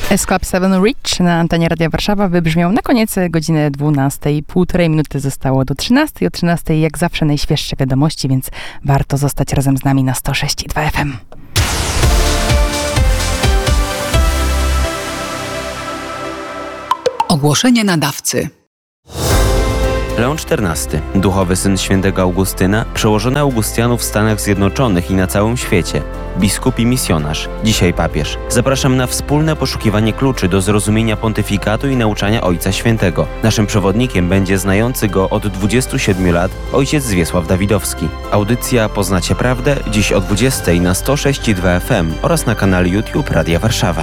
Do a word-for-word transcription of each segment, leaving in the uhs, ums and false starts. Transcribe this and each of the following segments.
S-Club siedem Rich na antenie Radia Warszawa wybrzmiał na koniec godziny dwunastej. Półtorej minuty zostało do trzynastej. O trzynastej jak zawsze najświeższe wiadomości, więc warto zostać razem z nami na sto sześć i dwa F M. Ogłoszenie nadawcy. Leon czternasty, duchowy syn świętego Augustyna, przełożony Augustianów w Stanach Zjednoczonych i na całym świecie, biskup i misjonarz, dzisiaj papież. Zapraszam na wspólne poszukiwanie kluczy do zrozumienia pontyfikatu i nauczania Ojca Świętego. Naszym przewodnikiem będzie znający go od dwudziestu siedmiu lat ojciec Zwiesław Dawidowski. Audycja Poznacie Prawdę dziś o dwudziestej na sto sześć i dwa F M oraz na kanale YouTube Radia Warszawa.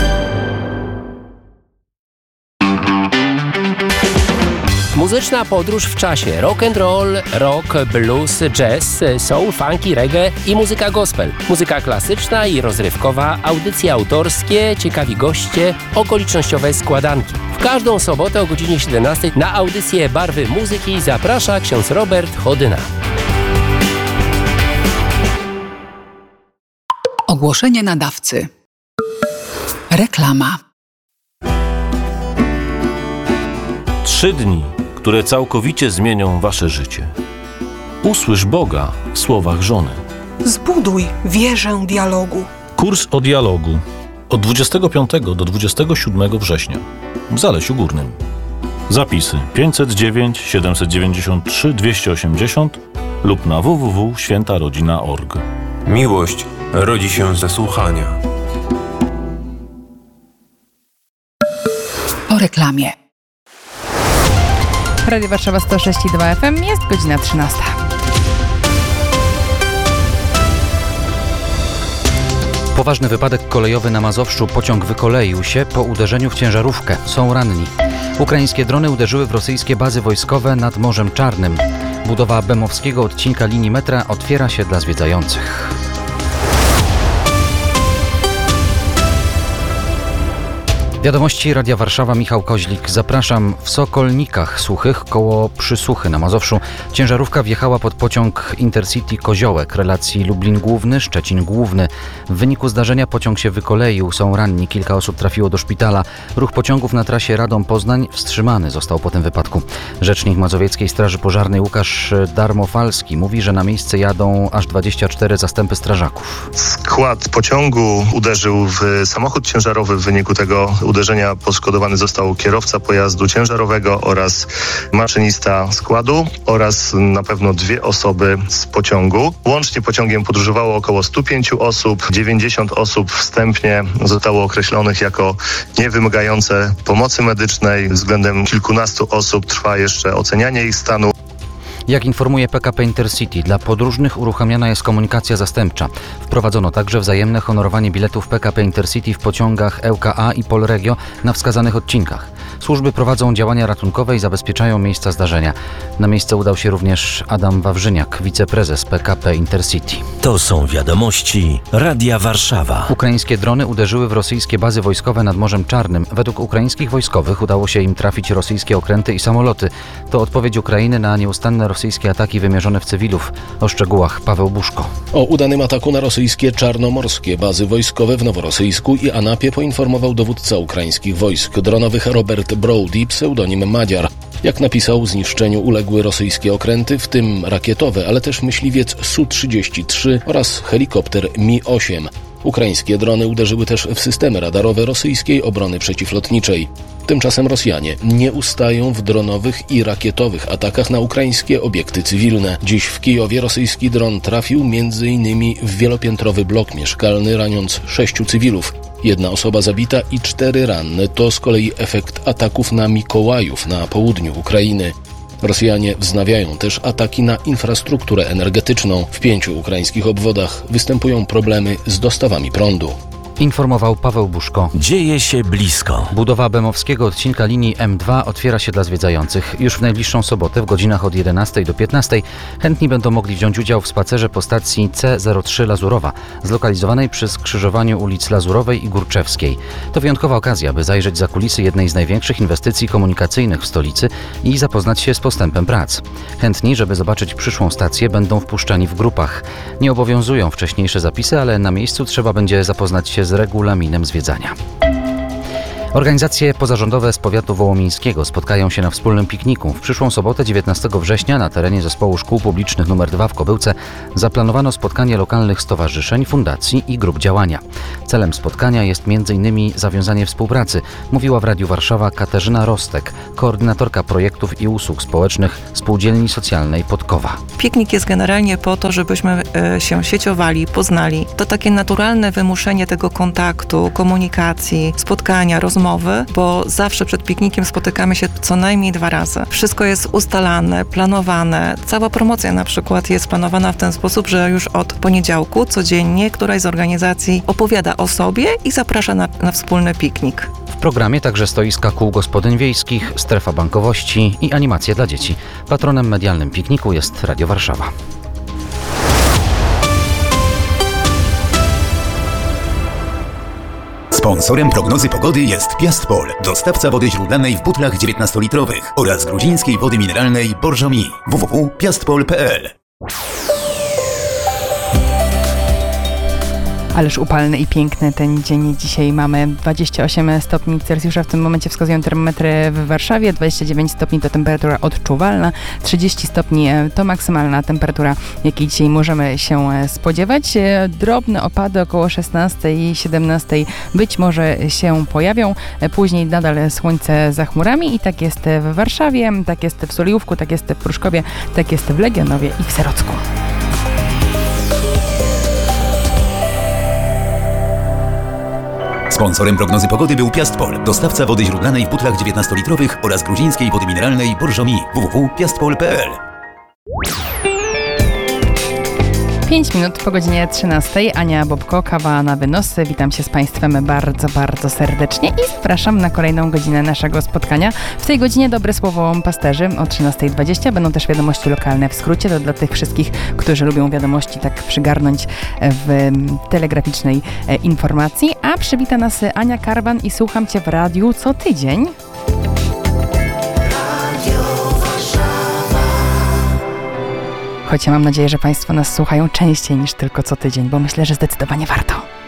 Muzyczna podróż w czasie. Rock and roll, rock, blues, jazz, soul, funky, reggae i muzyka gospel. Muzyka klasyczna i rozrywkowa, audycje autorskie, ciekawi goście, okolicznościowe składanki. W każdą sobotę o godzinie siedemnastej na audycję Barwy Muzyki zaprasza ksiądz Robert Chodyna. Ogłoszenie nadawcy. Reklama. Trzy dni, które całkowicie zmienią wasze życie. Usłysz Boga w słowach żony. Zbuduj wieżę dialogu. Kurs o dialogu od dwudziestego piątego do dwudziestego siódmego września w Zalesiu Górnym. Zapisy pięćset dziewięć siedemset dziewięćdziesiąt trzy dwieście osiemdziesiąt lub na w w w kropka święta rodzina kropka org. Miłość rodzi się ze słuchania. Po reklamie. Radio Warszawa sto sześć i dwa F M, jest godzina trzynasta. Poważny wypadek kolejowy na Mazowszu. Pociąg wykoleił się po uderzeniu w ciężarówkę. Są ranni. Ukraińskie drony uderzyły w rosyjskie bazy wojskowe nad Morzem Czarnym. Budowa bemowskiego odcinka linii metra otwiera się dla zwiedzających. Wiadomości Radia Warszawa, Michał Koźlik. Zapraszam. W Sokolnikach Suchych koło Przysuchy na Mazowszu ciężarówka wjechała pod pociąg Intercity Koziołek relacji Lublin Główny, Szczecin Główny. W wyniku zdarzenia pociąg się wykoleił. Są ranni. Kilka osób trafiło do szpitala. Ruch pociągów na trasie Radom-Poznań wstrzymany został po tym wypadku. Rzecznik Mazowieckiej Straży Pożarnej Łukasz Darmofalski mówi, że na miejsce jadą aż dwadzieścia cztery zastępy strażaków. Skład pociągu uderzył w samochód ciężarowy. W wyniku tego uderzenia poszkodowany został kierowca pojazdu ciężarowego oraz maszynista składu oraz na pewno dwie osoby z pociągu. Łącznie pociągiem podróżowało około stu pięciu osób. dziewięćdziesiąt osób wstępnie zostało określonych jako niewymagające pomocy medycznej. Względem kilkunastu osób trwa jeszcze ocenianie ich stanu. Jak informuje P K P Intercity, dla podróżnych uruchamiana jest komunikacja zastępcza. Wprowadzono także wzajemne honorowanie biletów P K P Intercity w pociągach L K A i Polregio na wskazanych odcinkach. Służby prowadzą działania ratunkowe i zabezpieczają miejsca zdarzenia. Na miejsce udał się również Adam Wawrzyniak, wiceprezes P K P Intercity. To są wiadomości Radia Warszawa. Ukraińskie drony uderzyły w rosyjskie bazy wojskowe nad Morzem Czarnym. Według ukraińskich wojskowych udało się im trafić rosyjskie okręty i samoloty. To odpowiedź Ukrainy na nieustanne rosyjskie ataki wymierzone w cywilów. O szczegółach Paweł Buszko. O udanym ataku na rosyjskie czarnomorskie bazy wojskowe w Noworosyjsku i Anapie poinformował dowódca ukraińskich wojsk dronowych Robert Brody, pseudonim Madziar. Jak napisał, zniszczeniu uległy rosyjskie okręty, w tym rakietowe, ale też myśliwiec S U trzydzieści trzy oraz helikopter Mi osiem. Ukraińskie drony uderzyły też w systemy radarowe rosyjskiej obrony przeciwlotniczej. Tymczasem Rosjanie nie ustają w dronowych i rakietowych atakach na ukraińskie obiekty cywilne. Dziś w Kijowie rosyjski dron trafił między innymi w wielopiętrowy blok mieszkalny, raniąc sześciu cywilów. Jedna osoba zabita i cztery ranne. To z kolei efekt ataków na Mikołajów na południu Ukrainy. Rosjanie wznawiają też ataki na infrastrukturę energetyczną. W pięciu ukraińskich obwodach występują problemy z dostawami prądu. Informował Paweł Buszko. Dzieje się blisko. Budowa bemowskiego odcinka linii M dwa otwiera się dla zwiedzających. Już w najbliższą sobotę w godzinach od jedenastej do piętnastej chętni będą mogli wziąć udział w spacerze po stacji C zero trzy Lazurowa, zlokalizowanej przy skrzyżowaniu ulic Lazurowej i Górczewskiej. To wyjątkowa okazja, by zajrzeć za kulisy jednej z największych inwestycji komunikacyjnych w stolicy i zapoznać się z postępem prac. Chętni, żeby zobaczyć przyszłą stację, będą wpuszczani w grupach. Nie obowiązują wcześniejsze zapisy, ale na miejscu trzeba będzie zapoznać się z regulaminem zwiedzania. Organizacje pozarządowe z powiatu wołomińskiego spotkają się na wspólnym pikniku. W przyszłą sobotę, dziewiętnastego września, na terenie Zespołu Szkół Publicznych numer dwa w Kobyłce zaplanowano spotkanie lokalnych stowarzyszeń, fundacji i grup działania. Celem spotkania jest między innymi zawiązanie współpracy, mówiła w Radiu Warszawa Katarzyna Rostek, koordynatorka projektów i usług społecznych Spółdzielni Socjalnej Podkowa. Piknik jest generalnie po to, żebyśmy e, się sieciowali, poznali. To takie naturalne wymuszenie tego kontaktu, komunikacji, spotkania, rozmowy, bo zawsze przed piknikiem spotykamy się co najmniej dwa razy. Wszystko jest ustalane, planowane. Cała promocja na przykład jest planowana w ten sposób, że już od poniedziałku codziennie któraś z organizacji opowiada o sobie i zaprasza na, na wspólny piknik. W programie także stoiska kół gospodyń wiejskich, strefa bankowości i animacje dla dzieci. Patronem medialnym pikniku jest Radio Warszawa. Sponsorem prognozy pogody jest Piastpol, dostawca wody źródlanej w butlach dziewiętnastolitrowych oraz gruzińskiej wody mineralnej Borżomi. w w w kropka piastpol kropka p l. Ależ upalny i piękny ten dzień dzisiaj mamy. dwadzieścia osiem stopni Celsjusza w tym momencie wskazują termometry w Warszawie, dwadzieścia dziewięć stopni to temperatura odczuwalna, trzydzieści stopni to maksymalna temperatura, jakiej dzisiaj możemy się spodziewać. Drobne opady około szesnastej, siedemnastej być może się pojawią, później nadal słońce za chmurami i tak jest w Warszawie, tak jest w Soliówku, tak jest w Pruszkowie, tak jest w Legionowie i w Serocku. Sponsorem prognozy pogody był Piastpol, dostawca wody źródlanej w butlach dziewiętnastolitrowych oraz gruzińskiej wody mineralnej Borżomi. w w w kropka piastpol kropka p l. pięć minut po godzinie trzynastej. Ania Bobko, kawa na wynosy. Witam się z Państwem bardzo, bardzo serdecznie i zapraszam na kolejną godzinę naszego spotkania. W tej godzinie dobre słowo pasterzy o trzynastej dwadzieścia. Będą też wiadomości lokalne w skrócie. To dla tych wszystkich, którzy lubią wiadomości tak przygarnąć w telegraficznej informacji. A przywita nas Ania Karwan i słucham Cię w radiu co tydzień. Choć ja mam nadzieję, że Państwo nas słuchają częściej niż tylko co tydzień, bo myślę, że zdecydowanie warto.